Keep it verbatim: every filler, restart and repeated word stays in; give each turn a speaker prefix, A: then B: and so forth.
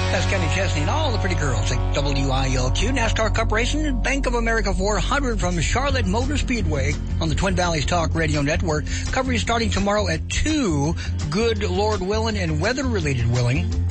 A: That's Kenny Chesney and all the pretty girls at W I L Q. NASCAR Cup Racing, Bank of America four hundred from Charlotte Motor Speedway on the Twin Valleys Talk Radio Network. Coverage starting tomorrow at two. Good Lord willing and weather-related willing.